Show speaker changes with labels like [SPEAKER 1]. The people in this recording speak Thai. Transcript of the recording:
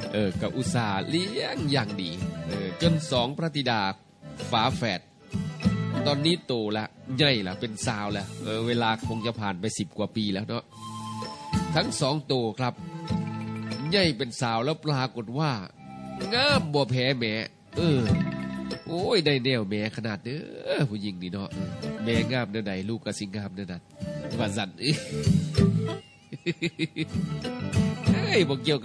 [SPEAKER 1] กับอุตสาห์เลี้ยงอย่างดีจนสองพระธิดาฝาแฝดตอนนี้โตละใหญ่ละเป็นสาวแล้วเวลาคงจะผ่านไป10 กว่าปีแล้วเนาะทั้งสองโตครับใหญ่เป็นสาวแล้วปรากฏว่างามบ่แพ้แม่โอ้ยได้แนวแม่ขนาดเด้อผู้หญิงนี่เนาะแม่งามเด้อใดลูกก็สิงามเด้อนั่นว่าสั่นบ่เกี่ยว